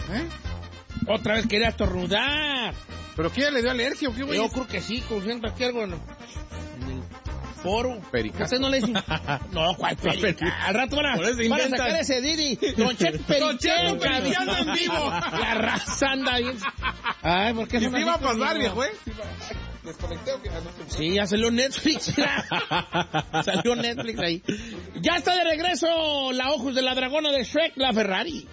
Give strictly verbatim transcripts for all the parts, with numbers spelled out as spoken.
¿Eh? Otra vez quería estornudar. ¿Pero qué? ¿Le dio alergia o qué, güey? Yo creo que sí, como siento aquí algo en el, en el foro. Perica. ¿Usted no le dice? No, ¿cuál perica? Al rato van a, Por eso van a inventan. sacar ese Didi. Don Cheto periquero, periqueando en vivo. La raza anda bien. Ay, ¿por qué ¿Y son qué iba a así pasar, conmigo? viejo, eh? ¿Desconecté o qué? Ah, no, Sí, ya salió Netflix. Salió Netflix ahí. Ya está de regreso la Ojos de la Dragona de Shrek, la Ferrari.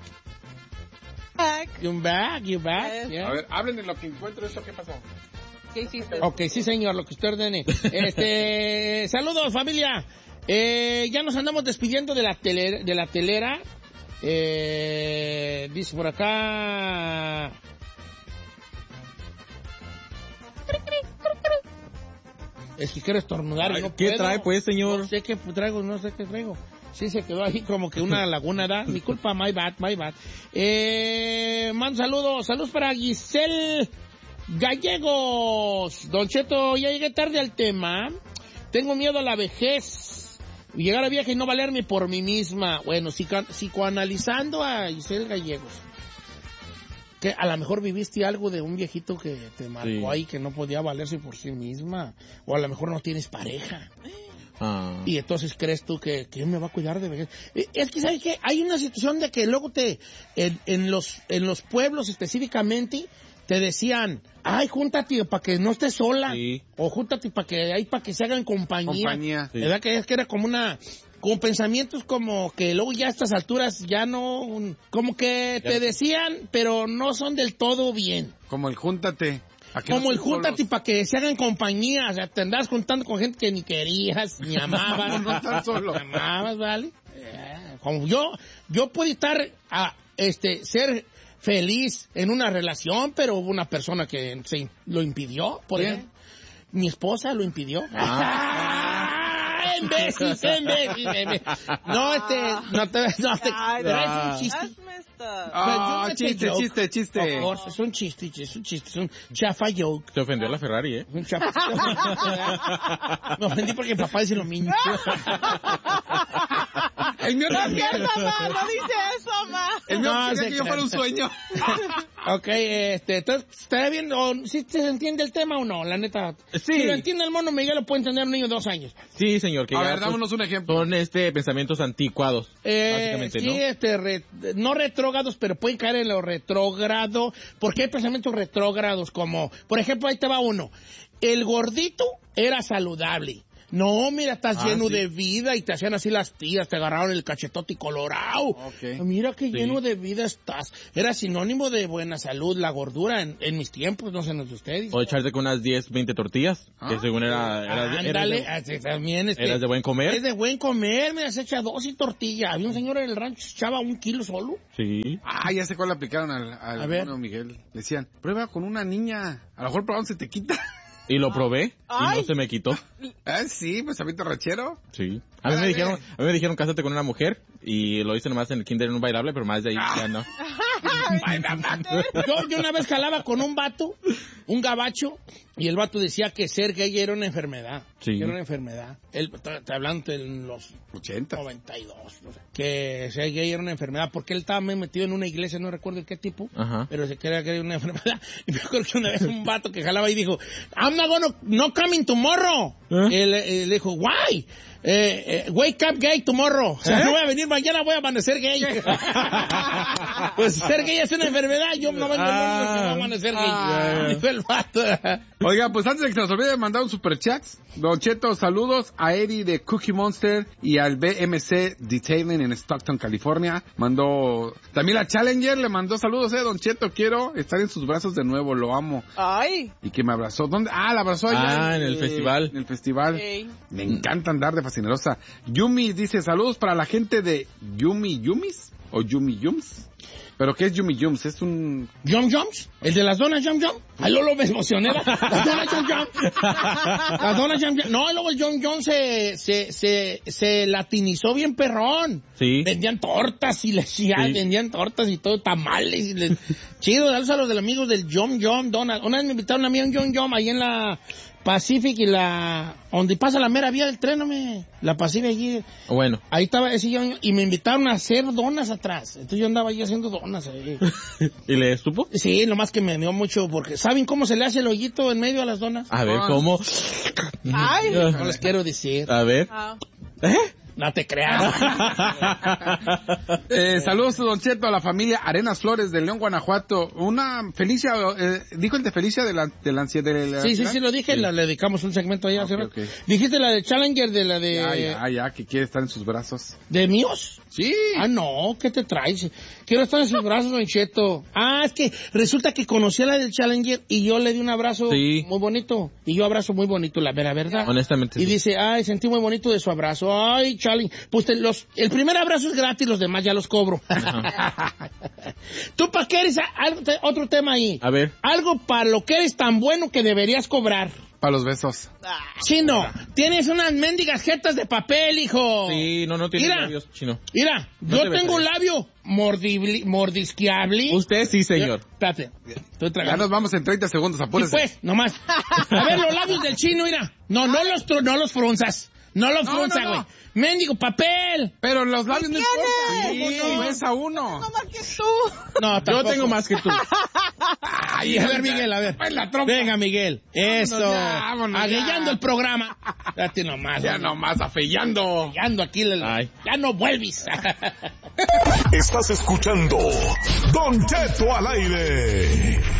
You back, you back. Yeah. A ver, hablen de lo que encuentro. ¿Esto qué pasó? ¿Qué hiciste? Ok, sí, señor, lo que usted ordene. Este, saludos, familia. Eh, ya nos andamos despidiendo de la telera. De la telera. Eh, dice por acá. Es que quiero estornudar. Ay, y no ¿qué puedo. trae, pues, señor? No sé qué traigo, no sé qué traigo. Sí, se quedó ahí como que una laguna, ¿da? Mi culpa, my bad, my bad. Eh, mando saludos, saludos para Giselle Gallegos. Don Cheto, ya llegué tarde al tema. Tengo miedo a la vejez. Llegar a vieja y no valerme por mí misma. Bueno, psico- psicoanalizando a Giselle Gallegos. Que a lo mejor viviste algo de un viejito que te marcó Sí. ahí, que no podía valerse por sí misma. O a lo mejor no tienes pareja. Ah. Y entonces crees tú que ¿quién me va a cuidar de vejez? Eh, Es que, ¿sabes qué? Hay una situación de que luego te, en, en los, en los pueblos específicamente, te decían, ay, júntate para que no estés sola. Sí. O júntate para que, ay, para que se hagan compañía. Compañía. Sí. ¿Verdad? Que es que era como una, como pensamientos como que luego ya a estas alturas ya no, como que Ya te no. decían, pero no son del todo bien. Como el júntate. ¿A que Como no el estén júntate solos? para que se hagan compañía, o sea, te andabas juntando con gente que ni querías, ni amabas. No estar solo. Ni amabas, ¿vale? Eh, Como yo, yo puedo estar, a, este, ser feliz en una relación, pero hubo una persona que se lo impidió, por ¿Quién? ejemplo. Mi esposa lo impidió. Ah. ¡Ah! ¡Imbécil, imbécil, imbécil! No, este, no te, no te, Ay, pero ah. es un chiste. That's messed up. Ah, But you chiste, make a chiste, chiste. Of course, es un chiste, es un chiste, es un chafa joke. Se ofendió la Ferrari, ¿eh? Un chafa. Me ofendí porque mi papá dice lo mismo. El mío No es también. cierto, ma, no dice eso, ma. El mío No, quería se que yo crea. fuera un sueño. Ok, este, entonces, ¿está bien? O, ¿sí se entiende el tema o no? La neta. Sí. Si lo entiende el mono Miguel, lo puede entender un niño de dos años. Sí, señor. Que A ya, ver, pues, dámonos un ejemplo. son este pensamientos anticuados. Eh, Básicamente, sí, ¿no? este, re- no retrógrados, pero pueden caer en lo retrógrado, porque hay pensamientos retrógrados como, por ejemplo, ahí te va uno. El gordito era saludable. No, mira, estás Ah, lleno sí. de vida, y te hacían así las tías, te agarraron el cachetote colorado. Ok. Mira qué Sí. lleno de vida estás. Era sinónimo de buena salud, la gordura en, en mis tiempos, no sé en los de ustedes. O echarte con unas diez, veinte tortillas, que Ah. según era... era eras Ándale, de- así también este, eras de buen comer. es de buen comer, mira, se echa dos y tortilla. Había un señor en el rancho que se echaba un kilo solo. Sí. Ah, ya sé cuál le aplicaron al, al A ver. mono Miguel. Le decían, prueba con una niña. A lo mejor probando se te quita. Y lo probé y Ay. no se me quitó. Ah, sí, pues sabito rachero. Sí. A mí me Órale. dijeron, a mí me dijeron cásate con una mujer y lo hice nomás en el kinder en un bailable, pero más de ahí ya no. Yo, yo una vez jalaba con un vato, un gabacho, y el vato decía que ser gay era una enfermedad. Sí. Que era una enfermedad. Él está está hablando en los ochenta. noventa y dos, no sé, que ser gay era una enfermedad, porque él estaba muy metido en una iglesia, no recuerdo qué tipo, Ajá. pero se creía que era una enfermedad. Y me acuerdo que una vez un vato que jalaba y dijo, I'm not gonna, no coming tomorrow. ¿Eh? Y él, él le dijo, why? Eh, eh, wake up gay tomorrow. O sea, ¿Eh? no voy a venir mañana, voy a amanecer gay. Pues ser gay es una enfermedad, yo no vengo el lunes que voy a amanecer gay. Ah. Dijo el vato. Oiga, pues antes de que se nos olvide mandar un superchat, Don Cheto, saludos a Eddie de Cookie Monster y al B M C Detailing en Stockton, California. Mandó, también la Challenger le mandó saludos, eh, Don Cheto, quiero estar en sus brazos de nuevo, lo amo. Ay. Y que me abrazó. ¿Dónde? Ah, la abrazó allá. Ah, en el festival. En el festival. Ey. Me encanta andar de fascinerosa. Yumi dice, saludos para la gente de Yumi Yumis o Yumi Yums. ¿Pero qué es Yumi Yums? Es un... ¿Jump Jumps? ¿El de las donas Jump Jump? Ay, Lolo me emocioné. Las donas Jump Jump. Las donas Jump Jump. No, luego el Jump Jump se, se, se, se latinizó bien perrón. Sí. Vendían tortas y les ya, Sí. vendían tortas y todo, tamales. Y les... Chido, saludos a los del amigos del Jump Jump Donald. Una vez me invitaron a mí a un Jump Jump ahí en la Pacific y la... donde pasa la mera vía del tren, hombre. La Pacific allí. Bueno. Ahí estaba ese yo, y me invitaron a hacer donas atrás. Entonces yo andaba ahí haciendo donas ahí. ¿Y le supo? Sí, nomás que me dio mucho porque... ¿Saben cómo se le hace el hoyito en medio a las donas? A ver, ¿cómo? Ay. No les quiero decir. A ver. Ah. ¿Eh? No te creas. Eh, saludos, Don Cheto, a la familia Arenas Flores de León, Guanajuato. Una Felicia, eh, dijo el de Felicia de la, de la ansiedad. De la Sí, sí, sí, lo dije. La, le dedicamos un segmento ahí. hace Ok, rato. ok. Dijiste la de Challenger, de la de... Ya, ya, ya, que quiere estar en sus brazos. ¿De míos? Sí. Ah, no, ¿qué te traes? Quiero estar en sus brazos, Don Cheto. Ah, es que resulta que conocí a la del Challenger y yo le di un abrazo Sí. muy bonito. Y yo abrazo muy bonito, la vera verdad. Honestamente, Y sí. dice, ay, sentí muy bonito de su abrazo. Ay, Challenger. Pues te- los, el primer abrazo es gratis, los demás ya los cobro. ¿Tú para qué eres? Algo te- otro tema ahí. A ver. Algo para lo que eres tan bueno que deberías cobrar. Para los besos. Chino, tienes unas mendigas jetas de papel, hijo. Sí, no, no tiene Mira. labios chino. Mira, No yo te tengo un besaría. labio mordibli- mordisqueable. Usted sí, señor. Espérate, estoy Ya tragando. nos vamos en treinta segundos, Sí, apúrese. pues, nomás. A ver, los labios del chino, mira. No, no los, tru- no los frunzas. No los No, frunzas, no, güey. no. Mendigo papel. Pero los labios no importan. ¿Cómo Sí, no? besa uno. No más que tú. No, Yo tampoco. tengo más que tú. Ay, a ver, Miguel, a ver. Pues la trompa. Venga, Miguel. Eso. ya, vámonos Aguillando ya. el programa. Date nomás. Ya hombre. nomás afeillando. Aguillando aquí. el- Ay. Ya no vuelves. Estás escuchando Don Cheto al aire.